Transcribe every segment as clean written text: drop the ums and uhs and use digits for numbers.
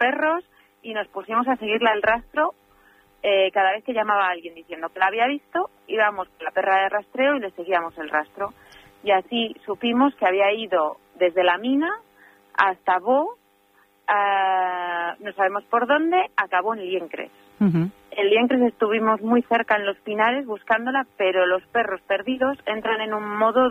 perros y nos pusimos a seguirla el rastro. Cada vez que llamaba a alguien diciendo que la había visto, íbamos con la perra de rastreo y le seguíamos el rastro. Y así supimos que había ido desde la mina hasta Bo, no sabemos por dónde, acabó en Liencres. Uh-huh. En Liencres estuvimos muy cerca en los pinares buscándola, pero los perros perdidos entran en un modo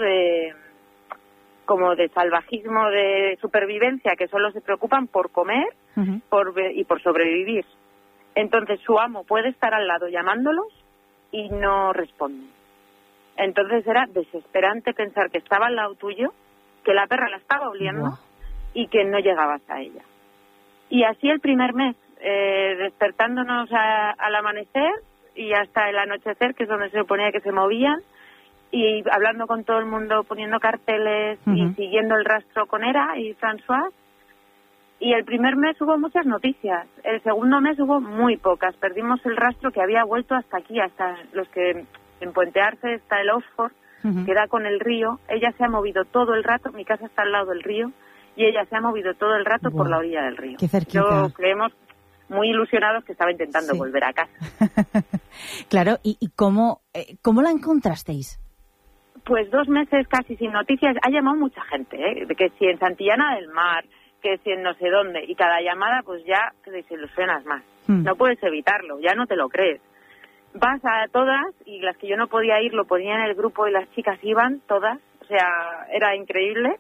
como de salvajismo, de supervivencia, que solo se preocupan por comer uh-huh. y por sobrevivir. Entonces su amo puede estar al lado llamándolos y no responden. Entonces era desesperante pensar que estaba al lado tuyo, que la perra la estaba oliendo Wow. y que no llegabas a ella. Y así el primer mes, despertándonos al amanecer y hasta el anochecer, que es donde se suponía que se movían, y hablando con todo el mundo, poniendo carteles uh-huh. y siguiendo el rastro con Era y François. Y el primer mes hubo muchas noticias, el segundo mes hubo muy pocas. Perdimos el rastro que había vuelto hasta aquí, hasta los que en Puente Arce está el Oxford, uh-huh. que da con el río. Ella se ha movido todo el rato, mi casa está al lado del río, y ella se ha movido todo el rato wow. por la orilla del río. Qué cerquita. Yo creemos muy ilusionados que estaba intentando sí. volver a casa. Claro, ¿y cómo la encontrasteis? Pues 2 meses casi sin noticias. Ha llamado mucha gente, de que si en Santillana del Mar, que si en no sé dónde, y cada llamada pues ya te desilusionas más. No puedes evitarlo, ya no te lo crees. Vas a todas, y las que yo no podía ir lo ponía en el grupo y las chicas iban todas, o sea, era increíble.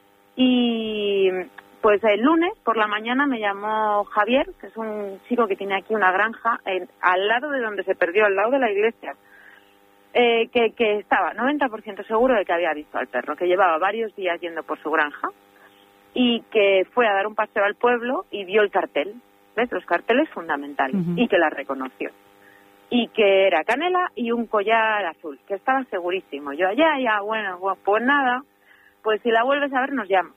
Y pues el lunes por la mañana me llamó Javier, que es un chico que tiene aquí una granja al lado de donde se perdió, al lado de la iglesia, que estaba 90% seguro de que había visto al perro, que llevaba varios días yendo por su granja y que fue a dar un paseo al pueblo y vio el cartel, ¿ves? Los carteles fundamentales, uh-huh. y que la reconoció. Y que era canela y un collar azul, que estaba segurísimo. Yo, bueno, pues nada, pues si la vuelves a ver nos llama.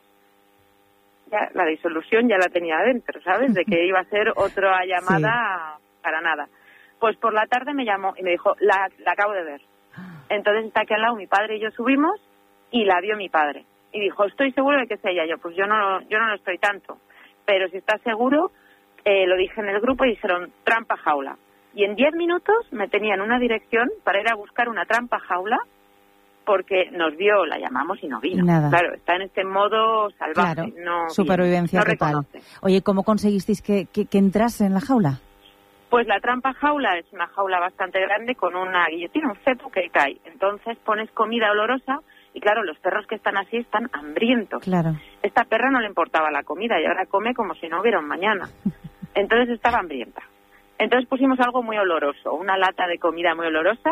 Ya la disolución ya la tenía adentro, ¿sabes? De que iba a ser otra llamada sí. Para nada. Pues por la tarde me llamó y me dijo, la acabo de ver. Entonces está aquí al lado, mi padre y yo subimos y la vio mi padre. Y dijo, estoy seguro de que es ella. Yo, pues yo no lo estoy tanto. Pero si estás seguro, lo dije en el grupo y dijeron, trampa jaula. Y en 10 minutos me tenían una dirección para ir a buscar una trampa jaula, porque nos vio, la llamamos y no vino. Nada. Claro, está en este modo salvaje. Claro, no supervivencia no total. Reconoce. Oye, ¿cómo conseguisteis que entrase en la jaula? Pues la trampa jaula es una jaula bastante grande con una guillotina, un cepo que cae. Entonces pones comida olorosa y claro, los perros que están así están hambrientos. Claro. Esta perra no le importaba la comida y ahora come como si no hubiera un mañana. Entonces estaba hambrienta. Entonces pusimos algo muy oloroso, una lata de comida muy olorosa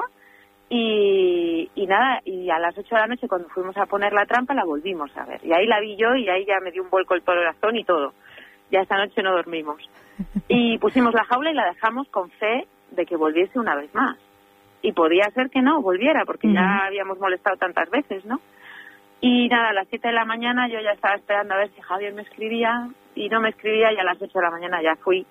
y nada, y a las 8 de la noche cuando fuimos a poner la trampa la volvimos a ver. Y ahí la vi yo y ahí ya me dio un vuelco el corazón y todo. Ya esta noche no dormimos. Y pusimos la jaula y la dejamos con fe de que volviese una vez más. Y podía ser que no volviera, porque ya habíamos molestado tantas veces, ¿no? Y nada, a las 7 de la mañana yo ya estaba esperando a ver si Javier me escribía, y no me escribía, y a las 8 de la mañana ya fui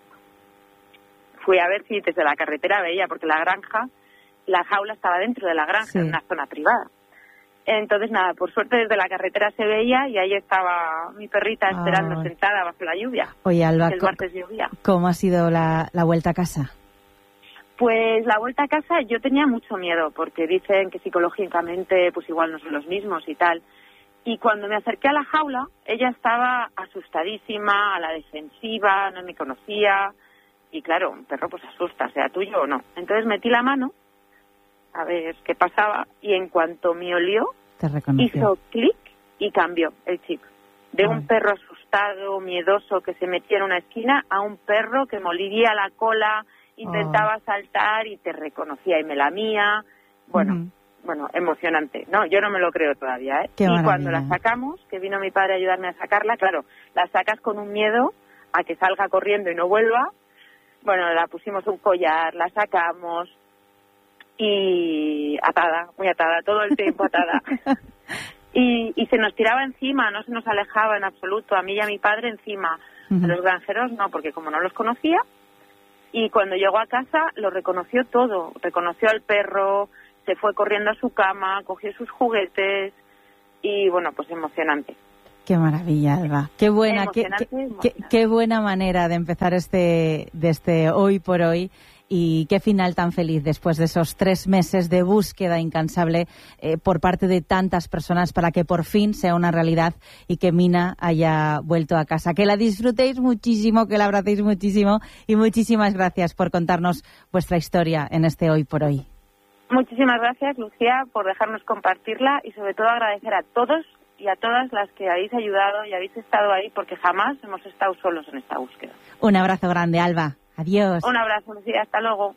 a ver si desde la carretera veía, porque la jaula estaba dentro de la granja, sí. En una zona privada. Entonces nada, por suerte desde la carretera se veía y ahí estaba mi perrita esperando sentada bajo la lluvia. Oye, Alba, el martes llovía. ¿Cómo ha sido la vuelta a casa? Pues la vuelta a casa yo tenía mucho miedo, porque dicen que psicológicamente pues igual no son los mismos y tal. Y cuando me acerqué a la jaula, ella estaba asustadísima, a la defensiva, no me conocía. Y claro, un perro pues asusta, sea tuyo o no. Entonces metí la mano a ver qué pasaba y en cuanto me olió, hizo clic y cambió el chip. De un perro asustado, miedoso, que se metía en una esquina, a un perro que molía la cola, intentaba saltar y te reconocía y me lamía. Bueno, emocionante. No, yo no me lo creo todavía, ¿eh? Y cuando la sacamos, que vino mi padre a ayudarme a sacarla, claro, la sacas con un miedo a que salga corriendo y no vuelva. Bueno, la pusimos un collar, la sacamos y atada, muy atada, todo el tiempo atada. Y se nos tiraba encima, no se nos alejaba en absoluto, a mí y a mi padre encima. A los granjeros no, porque como no los conocía, y cuando llegó a casa lo reconoció todo, reconoció al perro, se fue corriendo a su cama, cogió sus juguetes y bueno, pues emocionante. Qué maravilla, Alba. Qué buena, qué buena manera de empezar este hoy por hoy. Y qué final tan feliz después de esos 3 meses de búsqueda incansable por parte de tantas personas para que por fin sea una realidad y que Mina haya vuelto a casa. Que la disfrutéis muchísimo, que la abracéis muchísimo y muchísimas gracias por contarnos vuestra historia en este Hoy por Hoy. Muchísimas gracias, Lucía, por dejarnos compartirla y sobre todo agradecer a todos y a todas las que habéis ayudado y habéis estado ahí, porque jamás hemos estado solos en esta búsqueda. Un abrazo grande, Alba. Adiós. Un abrazo, Lucía. Hasta luego.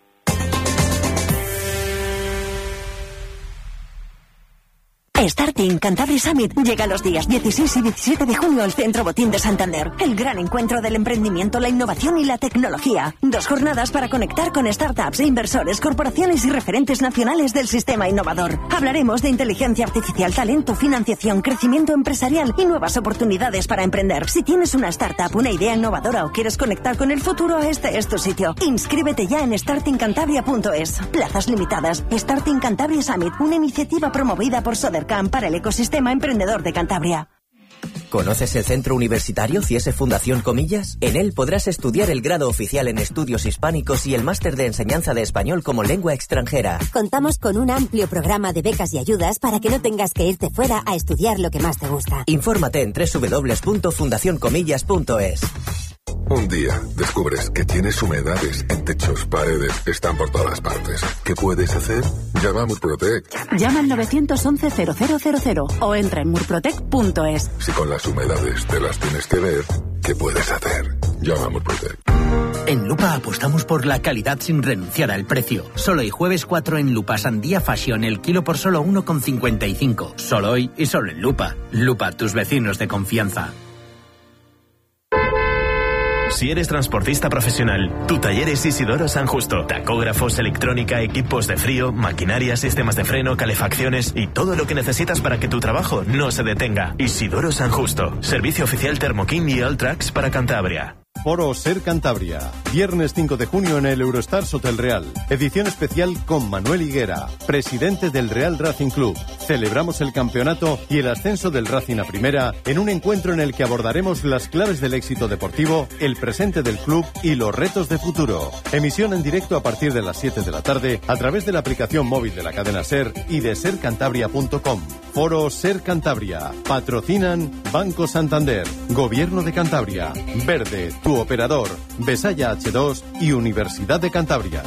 Starting Cantabria Summit llega los días 16 y 17 de junio al Centro Botín de Santander. El gran encuentro del emprendimiento, la innovación y la tecnología. 2 jornadas para conectar con startups, inversores, corporaciones y referentes nacionales del sistema innovador. Hablaremos de inteligencia artificial, talento, financiación, crecimiento empresarial y nuevas oportunidades para emprender. Si tienes una startup, una idea innovadora o quieres conectar con el futuro, este es tu sitio. Inscríbete ya en startingcantabria.es. Plazas limitadas. Starting Cantabria Summit, una iniciativa promovida por Sodercam para el ecosistema emprendedor de Cantabria. ¿Conoces el Centro Universitario Ciese Fundación Comillas? En él podrás estudiar el grado oficial en estudios hispánicos y el máster de enseñanza de español como lengua extranjera. Contamos con un amplio programa de becas y ayudas para que no tengas que irte fuera a estudiar lo que más te gusta. Infórmate en www.fundacioncomillas.es. Un día descubres que tienes humedades en techos, paredes, están por todas partes. ¿Qué puedes hacer? Llama a Murprotec. Llama al 911-0000 o entra en murprotec.es. Si con las humedades te las tienes que ver, ¿qué puedes hacer? Llama a Murprotec. En Lupa apostamos por la calidad sin renunciar al precio. Solo hoy jueves 4 en Lupa Sandía Fashion, el kilo por solo 1,55. Solo hoy y solo en Lupa. Lupa, tus vecinos de confianza. Si eres transportista profesional, tu taller es Isidoro San Justo. Tacógrafos, electrónica, equipos de frío, maquinaria, sistemas de freno, calefacciones y todo lo que necesitas para que tu trabajo no se detenga. Isidoro San Justo. Servicio oficial Thermokin y Alltrax para Cantabria. Foro Ser Cantabria. Viernes 5 de junio en el Eurostars Hotel Real. Edición especial con Manuel Higuera, presidente del Real Racing Club. Celebramos el campeonato y el ascenso del Racing a Primera en un encuentro en el que abordaremos las claves del éxito deportivo, el presente del club y los retos de futuro. Emisión en directo a partir de las 7 de la tarde a través de la aplicación móvil de la cadena Ser y de sercantabria.com. Foro Ser Cantabria. Patrocinan Banco Santander, Gobierno de Cantabria, Verde, tu operador, Besaya H2 y Universidad de Cantabria.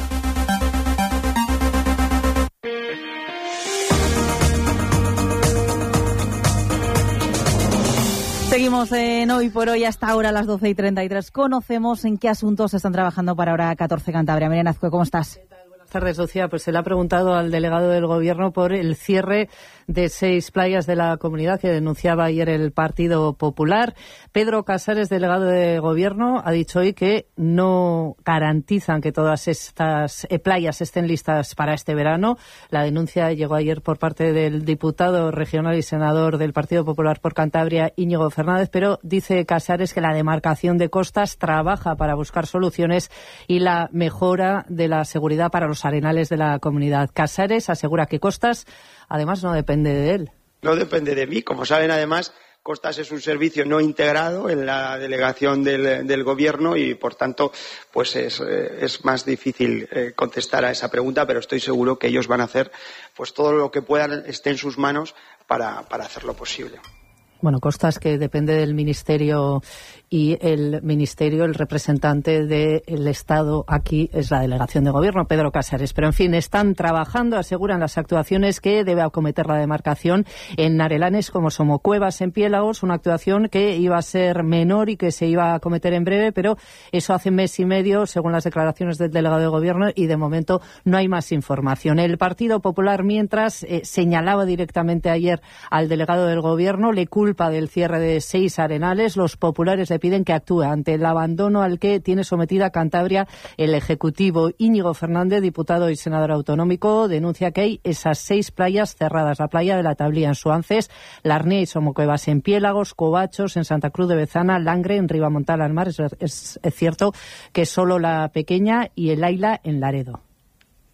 Seguimos en Hoy por Hoy hasta ahora a las 12:33. Conocemos en qué asuntos están trabajando para ahora 14 Cantabria. Miren Azcue, ¿cómo estás? Buenas tardes, Lucía. Pues se le ha preguntado al delegado del Gobierno por el cierre de 6 playas de la comunidad que denunciaba ayer el Partido Popular. Pedro Casares, delegado de Gobierno, ha dicho hoy que no garantizan que todas estas playas estén listas para este verano. La denuncia llegó ayer por parte del diputado regional y senador del Partido Popular por Cantabria, Íñigo Fernández, pero dice Casares que la demarcación de costas trabaja para buscar soluciones y la mejora de la seguridad para los arenales de la comunidad. Casares asegura que Costas además no depende de él. No depende de mí. Como saben, además, Costas es un servicio no integrado en la delegación del Gobierno y, por tanto, pues es más difícil contestar a esa pregunta, pero estoy seguro que ellos van a hacer pues todo lo que puedan, esté en sus manos para hacerlo posible. Bueno, Costas, que depende del Ministerio, y el Ministerio, el representante del Estado aquí es la delegación de Gobierno, Pedro Casares. Pero, en fin, están trabajando, aseguran las actuaciones que debe acometer la demarcación en arelanes como Somocuevas, en Piélagos, una actuación que iba a ser menor y que se iba a acometer en breve, pero eso hace mes y medio, según las declaraciones del delegado de Gobierno, y de momento no hay más información. El Partido Popular, mientras, señalaba directamente ayer al delegado del Gobierno, le culpa del cierre de 6 arenales. Los populares le piden que actúe ante el abandono al que tiene sometida Cantabria el Ejecutivo. Íñigo Fernández, diputado y senador autonómico, denuncia que hay esas 6 playas cerradas. La playa de la Tablía en Suances, Larnea y Somocuevas en Piélagos, Covachos en Santa Cruz de Bezana, Langre en Ribamontal al Mar. Es cierto que solo la Pequeña y el Aila en Laredo.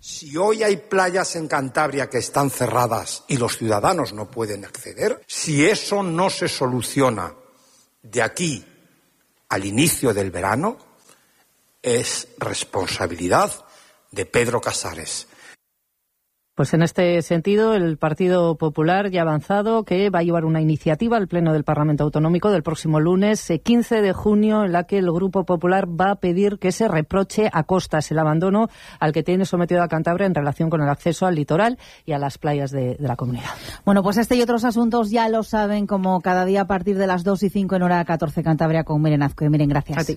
Si hoy hay playas en Cantabria que están cerradas y los ciudadanos no pueden acceder, si eso no se soluciona de aquí al inicio del verano, es responsabilidad de Pedro Casares. Pues en este sentido, el Partido Popular ya ha avanzado que va a llevar una iniciativa al Pleno del Parlamento Autonómico del próximo lunes 15 de junio, en la que el Grupo Popular va a pedir que se reproche a Costas el abandono al que tiene sometido a Cantabria en relación con el acceso al litoral y a las playas de la comunidad. Bueno, pues este y otros asuntos ya lo saben, como cada día a partir de las 2:05 en hora 14 Cantabria con Miren Azcue. Miren, gracias. A ti.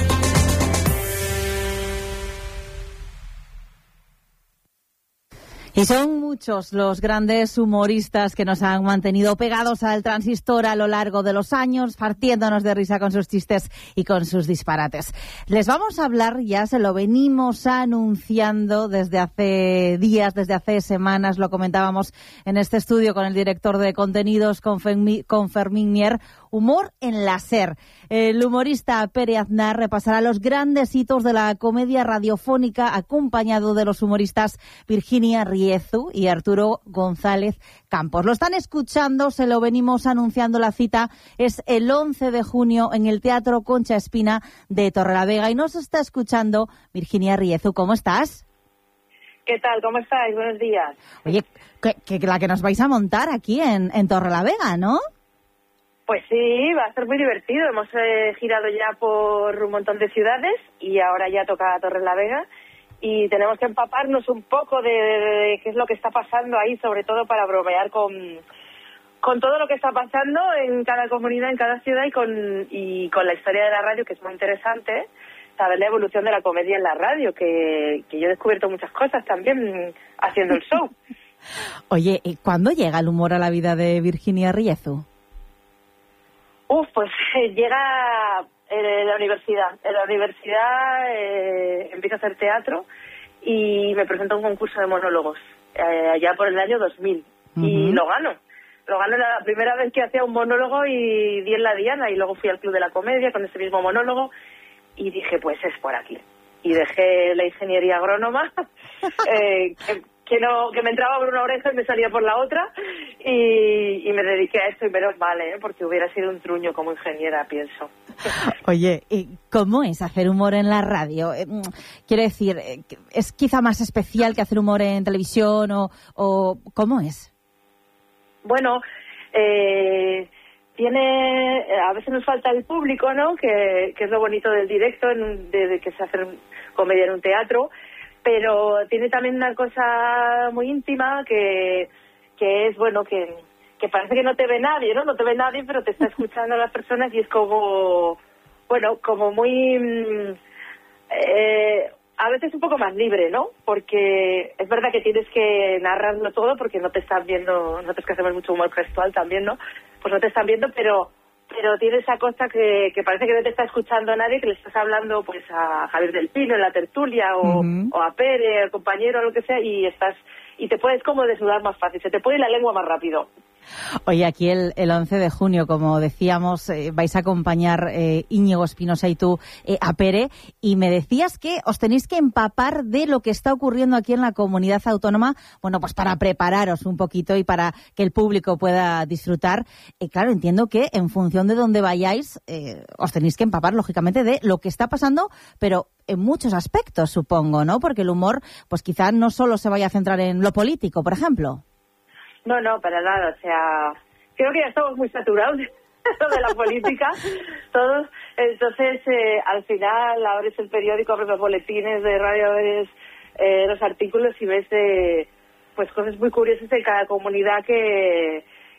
Y son muchos los grandes humoristas que nos han mantenido pegados al transistor a lo largo de los años, partiéndonos de risa con sus chistes y con sus disparates. Les vamos a hablar, ya se lo venimos anunciando desde hace días, desde hace semanas, lo comentábamos en este estudio con el director de contenidos, con Fermín Mier, humor en la SER. El humorista Pere Aznar repasará los grandes hitos de la comedia radiofónica, acompañado de los humoristas Virginia Riezu y Arturo González Campos. Lo están escuchando, se lo venimos anunciando, la cita es el 11 de junio en el Teatro Concha Espina de Torrelavega. Y nos está escuchando Virginia Riezu. ¿Cómo estás? ¿Qué tal? ¿Cómo estáis? Buenos días. Oye, que la que nos vais a montar aquí en Torrelavega, ¿no? Pues sí, va a ser muy divertido. Hemos girado ya por un montón de ciudades y ahora ya toca Torrelavega y tenemos que empaparnos un poco de qué es lo que está pasando ahí, sobre todo para bromear con todo lo que está pasando en cada comunidad, en cada ciudad y con la historia de la radio, que es muy interesante, saber la evolución de la comedia en la radio, que yo he descubierto muchas cosas también haciendo el show. Oye, ¿cuándo llega el humor a la vida de Virginia Riezu? Pues llega en la universidad. En la universidad empiezo a hacer teatro y me presento a un concurso de monólogos allá por el año 2000 y lo gano. Lo gano la primera vez que hacía un monólogo y di en la diana, y luego fui al Club de la Comedia con ese mismo monólogo y dije, pues es por aquí. Y dejé la ingeniería agrónoma, que me entraba por una oreja y me salía por la otra, y me dediqué a esto, y menos mal, porque hubiera sido un truño como ingeniera, pienso. Oye, ¿cómo es hacer humor en la radio? Quiero decir, ¿es quizá más especial que hacer humor en televisión o cómo es? Bueno, a veces nos falta el público, ¿no? Que es lo bonito del directo, de que se hace comedia en un teatro, pero tiene también una cosa muy íntima que es, bueno, que parece que no te ve nadie, ¿no? No te ve nadie, pero te está escuchando a las personas y es como, bueno, como muy... a veces un poco más libre, ¿no? Porque es verdad que tienes que narrarlo todo porque no te están viendo, nosotros que hacemos mucho humor gestual también, ¿no? Pues no te están viendo, pero tiene esa cosa que parece que no te está escuchando nadie, que le estás hablando pues a Javier del Pino en la tertulia o a Pere, al compañero, o lo que sea, y te puedes como desnudar más fácil, se te puede ir la lengua más rápido. Oye, aquí el 11 de junio, como decíamos, vais a acompañar Íñigo Espinosa y tú a Pere, y me decías que os tenéis que empapar de lo que está ocurriendo aquí en la comunidad autónoma, bueno, pues para prepararos un poquito y para que el público pueda disfrutar. Claro, entiendo que en función de dónde vayáis, os tenéis que empapar, lógicamente, de lo que está pasando, pero en muchos aspectos, supongo, ¿no? Porque el humor, pues quizás no solo se vaya a centrar en lo político, por ejemplo. No, para nada, o sea, creo que ya estamos muy saturados de la política, todos, entonces al final abres el periódico, abres los boletines de radio, abres los artículos y ves pues cosas muy curiosas en cada comunidad que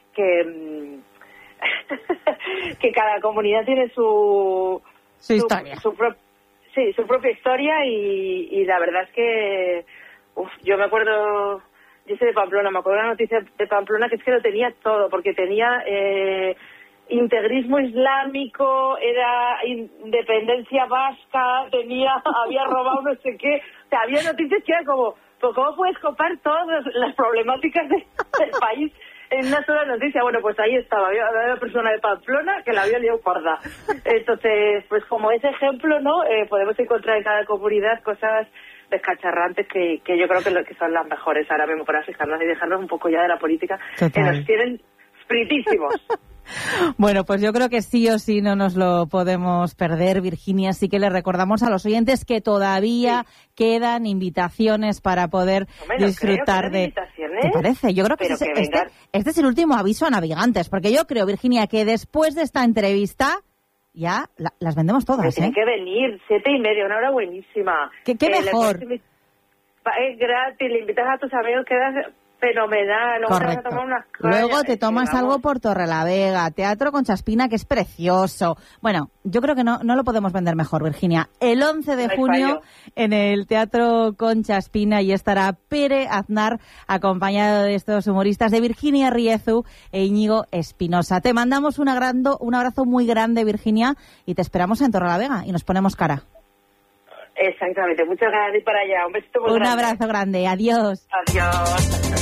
cada comunidad tiene su historia. Su propia historia y la verdad es que yo me acuerdo... Yo soy de Pamplona, me acuerdo de la noticia de Pamplona que es que lo tenía todo, porque tenía integrismo islámico, era independencia vasca, había robado no sé qué, o sea, había noticias que era como, pues ¿cómo puedes copar todas las problemáticas del país en una sola noticia? Bueno, pues ahí estaba, había una persona de Pamplona que la había liado parda. Entonces, pues como ese ejemplo, ¿no? Podemos encontrar en cada comunidad cosas descacharrantes que yo creo que son las mejores ahora mismo para fijarnos y dejarnos un poco ya de la política. Total. Que nos tienen fritísimos. Bueno, pues yo creo que sí o sí no nos lo podemos perder, Virginia. Así que le recordamos a los oyentes que todavía quedan invitaciones para poder disfrutar de... ¿Te parece? Yo creo que, este es el último aviso a navegantes, porque yo creo, Virginia, que después de esta entrevista ya las vendemos todas. Tienen que venir, 7:30, una hora buenísima. ¿Qué mejor? Es gratis, le invitas a tus amigos, quedas... fenomenal. Correcto. A tomar unas cañas. Luego te tomas algo por Torrelavega, Teatro Concha Espina, que es precioso. Bueno, yo creo que no lo podemos vender mejor, Virginia. El 11 de junio en el Teatro Concha Espina y estará Pere Aznar acompañado de estos humoristas de Virginia Riezu e Íñigo Espinosa. Te mandamos un abrazo muy grande, Virginia, y te esperamos en Torrelavega y nos ponemos cara. Exactamente, muchas ganas de ir para allá. Un besito muy grande. Un abrazo grande, adiós. Adiós.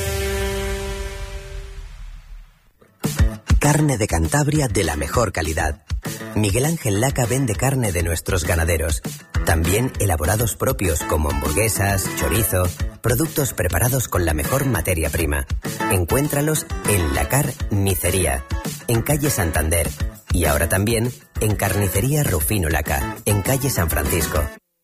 Carne de Cantabria de la mejor calidad. Miguel Ángel Laca vende carne de nuestros ganaderos. También elaborados propios como hamburguesas, chorizo, productos preparados con la mejor materia prima. Encuéntralos en La Carnicería, en calle Santander. Y ahora también en Carnicería Rufino Laca, en calle San Francisco.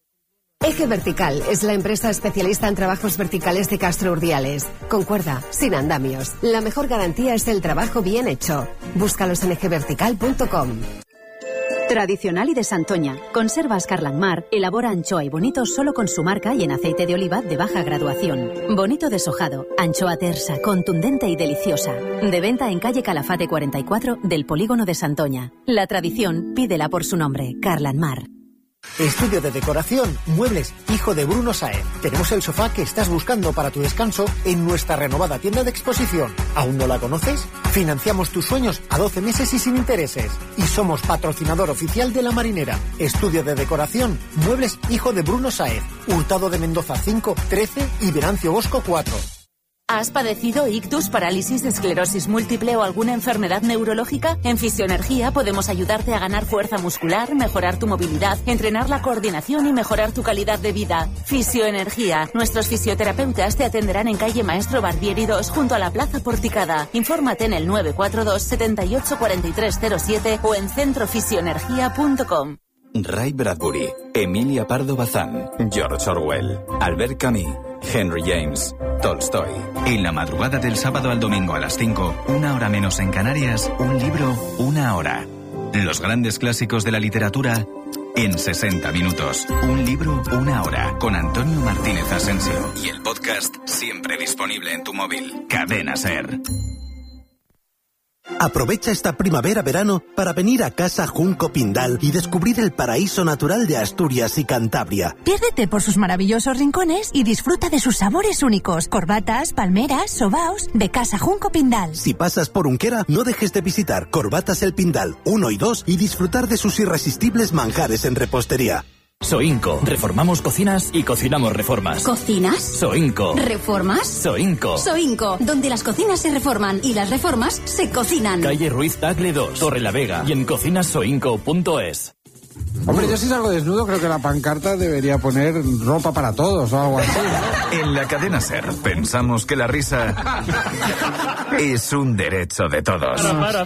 Eje Vertical es la empresa especialista en trabajos verticales de Castro Urdiales. Con cuerda, sin andamios. La mejor garantía es el trabajo bien hecho. Búscalos en ejevertical.com. Tradicional y de Santoña. Conservas Carlanmar elabora anchoa y bonito solo con su marca y en aceite de oliva de baja graduación. Bonito deshojado, anchoa tersa, contundente y deliciosa. De venta en calle Calafate 44 del Polígono de Santoña. La tradición, pídela por su nombre, Carlanmar. Estudio de decoración, muebles, hijo de Bruno Saez. Tenemos el sofá que estás buscando para tu descanso en nuestra renovada tienda de exposición. ¿Aún no la conoces? Financiamos tus sueños a 12 meses y sin intereses. Y somos patrocinador oficial de La Marinera. Estudio de decoración, muebles, hijo de Bruno Saez. Hurtado de Mendoza 5, 13 y Venancio Bosco 4. ¿Has padecido ictus, parálisis, esclerosis múltiple o alguna enfermedad neurológica? En Fisioenergía podemos ayudarte a ganar fuerza muscular, mejorar tu movilidad, entrenar la coordinación y mejorar tu calidad de vida. Fisioenergía. Nuestros fisioterapeutas te atenderán en calle Maestro Barbieri 2 junto a la Plaza Porticada. Infórmate en el 942 78 4307 o en centrofisioenergia.com. Ray Bradbury, Emilia Pardo Bazán, George Orwell, Albert Camus, Henry James, Tolstoy. En la madrugada del sábado al domingo a las 5, 1 hora menos en Canarias, un libro, 1 hora. Los grandes clásicos de la literatura en 60 minutos. Un libro, 1 hora. Con Antonio Martínez Asensio. Y el podcast siempre disponible en tu móvil. Cadena SER. Aprovecha esta primavera-verano para venir a Casa Junco Pindal y descubrir el paraíso natural de Asturias y Cantabria. Piérdete por sus maravillosos rincones y disfruta de sus sabores únicos. Corbatas, palmeras, sobaos de Casa Junco Pindal. Si pasas por Unquera, no dejes de visitar Corbatas El Pindal 1 y 2 y disfrutar de sus irresistibles manjares en repostería. Soinco. Reformamos cocinas y cocinamos reformas. ¿Cocinas? Soinco. ¿Reformas? Soinco. Soinco, donde las cocinas se reforman y las reformas se cocinan. Calle Ruiz Tagle 2, Torrelavega y en cocinasoinco.es. Hombre, yo si salgo desnudo creo que la pancarta debería poner ropa para todos o algo así, ¿no? En la cadena SER pensamos que la risa es un derecho de todos.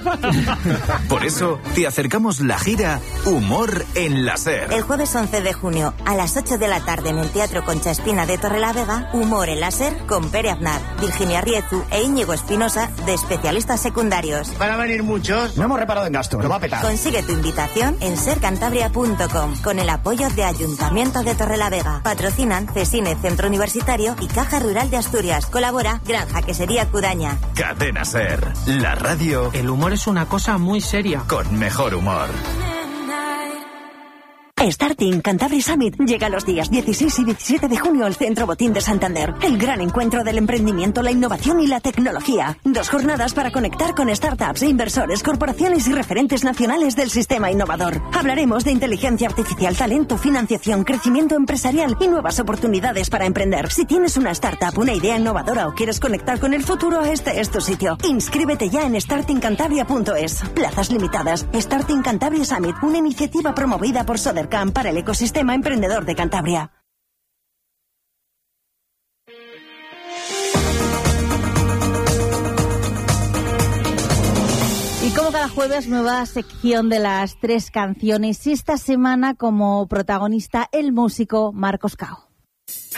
Por eso te acercamos la gira Humor en la SER. El jueves 11 de junio a las 8 de la tarde en el Teatro Concha Espina de Torrelavega, Humor en la SER con Pere Aznar, Virginia Riezu e Íñigo Espinosa de especialistas secundarios. Van a venir muchos. No hemos reparado en gasto, lo va a petar. Consigue tu invitación en sercantabria.com con el apoyo de Ayuntamiento de Torrelavega. Patrocinan Cesine Centro Universitario y Caja Rural de Asturias. Colabora Granja Quesería Cudaña. Cadena SER, la radio. El humor es una cosa muy seria. Con mejor humor. Starting Cantabria Summit llega los días 16 y 17 de junio al Centro Botín de Santander. El gran encuentro del emprendimiento, la innovación y la tecnología. 2 jornadas para conectar con startups e inversores, corporaciones y referentes nacionales del sistema innovador. Hablaremos de inteligencia artificial, talento, financiación, crecimiento empresarial y nuevas oportunidades para emprender. Si tienes una startup, una idea innovadora o quieres conectar con el futuro, este es tu sitio. Inscríbete ya en startingcantabria.es. Plazas limitadas. Starting Cantabria Summit, una iniciativa promovida por Sodercam para el ecosistema emprendedor de Cantabria. Y como cada jueves, nueva sección de las 3 canciones. Y esta semana como protagonista el músico Marcos Cao.